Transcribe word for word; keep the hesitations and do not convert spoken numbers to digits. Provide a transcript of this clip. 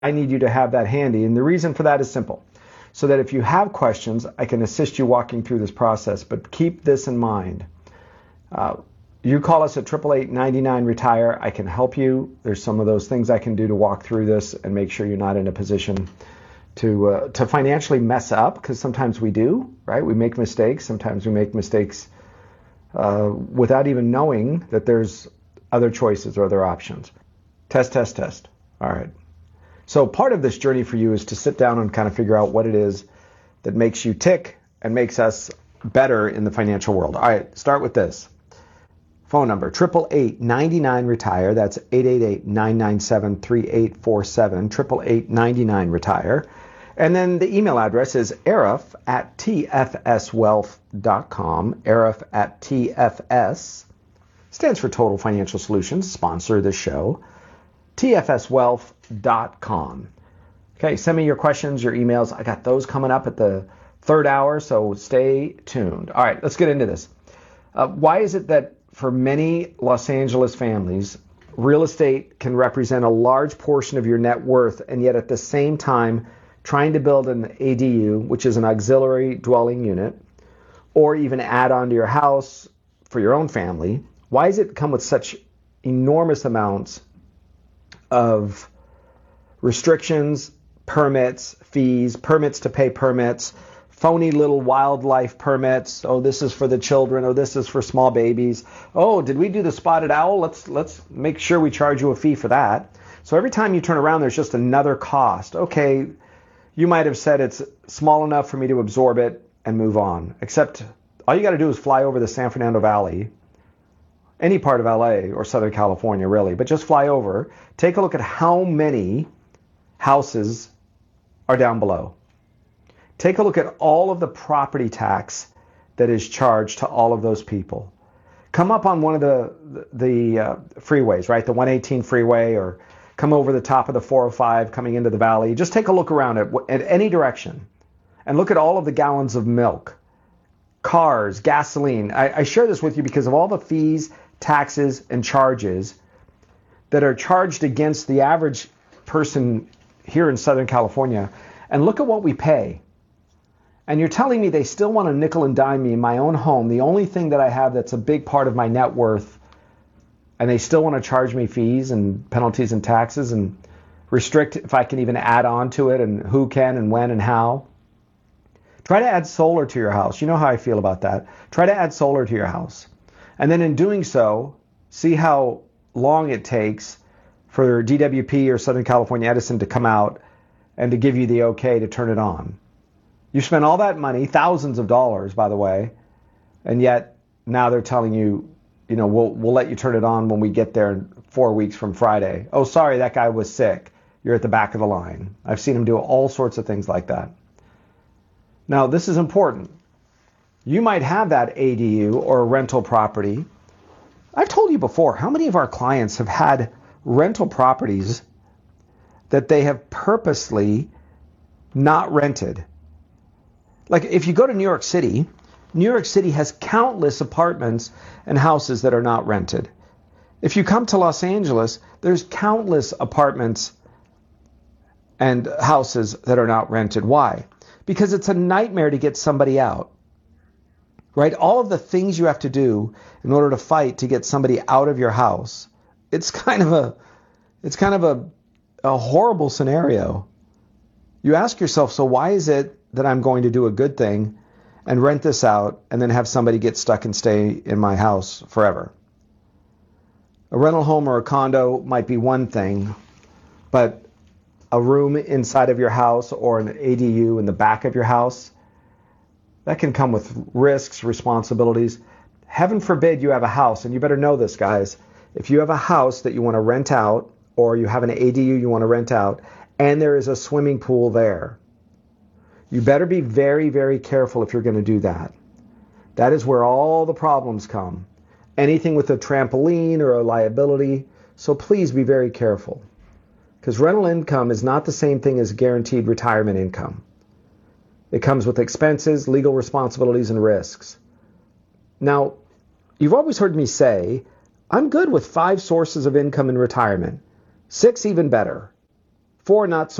I need you to have that handy. And the reason for that is simple. So that if you have questions, I can assist you walking through this process. But keep this in mind. Uh, you call us at eight eight eight, nine nine, retire. I can help you. There's some of those things I can do to walk through this and make sure you're not in a position to uh, to financially mess up, because sometimes we do, right? We make mistakes. Sometimes we make mistakes uh, without even knowing that there's other choices or other options. Test, test, test. All right. So part of this journey for you is to sit down and kind of figure out what it is that makes you tick and makes us better in the financial world. All right, start with this. Phone number, eight eight eight, nine nine, retire. That's eight eight eight, nine nine seven, three eight four seven, eight eight eight, nine nine, retire. And then the email address is arif at t f s wealth dot com. arif at t f s stands for Total Financial Solutions, sponsor of the show. t f s wealth dot com. Okay, send me your questions, your emails. I got those coming up at the third hour, so stay tuned. All right, let's get into this. Uh, why is it that for many Los Angeles families, real estate can represent a large portion of your net worth, and yet at the same time, trying to build an A D U, which is an auxiliary dwelling unit, or even add on to your house for your own family, why does it come with such enormous amounts of restrictions, permits, fees, permits to pay permits, phony little wildlife permits? Oh, this is for the children. Oh, this is for small babies. Oh, did we do the spotted owl? Let's let's make sure we charge you a fee for that. So every time you turn around, there's just another cost. Okay, you might have said it's small enough for me to absorb it and move on. Except all you got to do is fly over the San Fernando Valley, any part of L A or Southern California, really, but just fly over. Take a look at how many houses are down below. Take a look at all of the property tax that is charged to all of those people. Come up on one of the the uh, freeways, right? The one eighteen freeway, or come over the top of the four oh five coming into the valley. Just take a look around at, at any direction and look at all of the gallons of milk, cars, gasoline. I, I share this with you because of all the fees, taxes, and charges that are charged against the average person here in Southern California. And look at what we pay. And you're telling me they still want to nickel and dime me in my own home, the only thing that I have that's a big part of my net worth, and they still want to charge me fees and penalties and taxes and restrict if I can even add on to it, and who can and when and how. Try to add solar to your house. You know how I feel about that. Try to add solar to your house. And then in doing so, see how long it takes for D W P or Southern California Edison to come out and to give you the okay to turn it on. You spent all that money, thousands of dollars, by the way, and yet now they're telling you, you know, we'll we'll let you turn it on when we get there in four weeks from Friday. Oh, sorry, that guy was sick. You're at the back of the line. I've seen him do all sorts of things like that. Now, this is important. You might have that A D U or a rental property. I've told you before, how many of our clients have had rental properties that they have purposely not rented? Like if you go to New York City, New York City has countless apartments and houses that are not rented. If you come to Los Angeles, there's countless apartments and houses that are not rented. Why? Because it's a nightmare to get somebody out, right? All of the things you have to do in order to fight to get somebody out of your house. It's kind of a, it's kind of a, a horrible scenario. You ask yourself, so why is it that I'm going to do a good thing and rent this out and then have somebody get stuck and stay in my house forever? A rental home or a condo might be one thing, but a room inside of your house or an A D U in the back of your house, that can come with risks, responsibilities. Heaven forbid you have a house, and you better know this, guys. If you have a house that you want to rent out, or you have an A D U you want to rent out, and there is a swimming pool there, you better be very, very careful if you're going to do that. That is where all the problems come. Anything with a trampoline or a liability. So please be very careful. Because rental income is not the same thing as guaranteed retirement income. It comes with expenses, legal responsibilities, and risks. Now, you've always heard me say, I'm good with five sources of income in retirement. Six even better. four not so